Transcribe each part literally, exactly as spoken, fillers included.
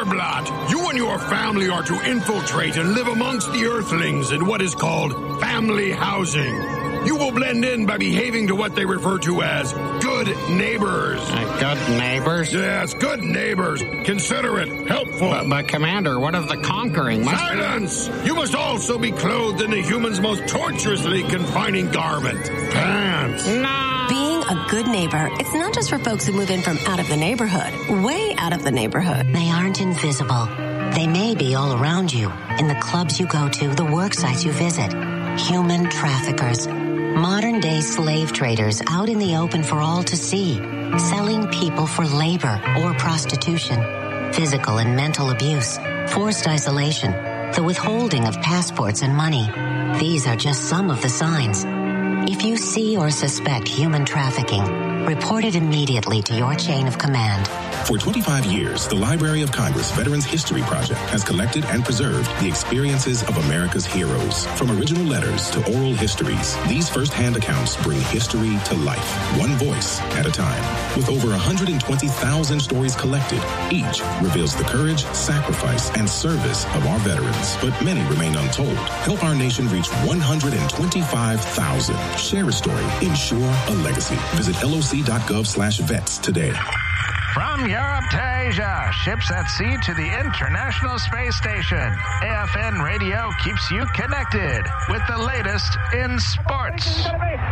Silverblot, you and your family are to infiltrate and live amongst the Earthlings in what is called family housing. You will blend in by behaving to what they refer to as good neighbors. Uh, good neighbors? Yes, good neighbors. Consider it helpful. But, but Commander, what of the conquering? Must Silence! You must also be clothed in the human's most torturously confining garment, pants. No! Being a good neighbor, it's not just for folks who move in from out of the neighborhood, way out of the neighborhood. They aren't invisible. They may be all around you, in the clubs you go to, the work sites you visit. Human traffickers. Modern-day slave traders out in the open for all to see, selling people for labor or prostitution, physical and mental abuse, forced isolation, the withholding of passports and money. These are just some of the signs. If you see or suspect human trafficking, report it immediately to your chain of command. For twenty-five years, the Library of Congress Veterans History Project has collected and preserved the experiences of America's heroes. From original letters to oral histories, these first-hand accounts bring history to life, one voice at a time. With over one hundred twenty thousand stories collected, each reveals the courage, sacrifice, and service of our veterans. But many remain untold. Help our nation reach one hundred twenty-five thousand. Share a story. Ensure a legacy. Visit L O C dot gov slash vets today. From Europe to Asia, ships at sea to the International Space Station, A F N Radio keeps you connected with the latest in sports,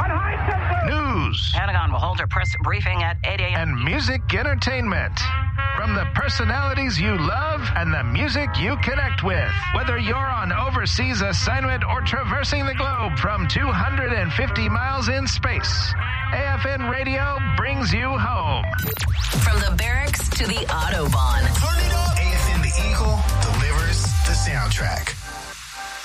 news, Pentagon will hold a press briefing at eight a.m. and music entertainment. From the personalities you love and the music you connect with. Whether you're on overseas assignment or traversing the globe from two hundred fifty miles in space, A F N Radio brings you home. From the barracks to the Autobahn. Turn it up. A F N The Eagle delivers the soundtrack.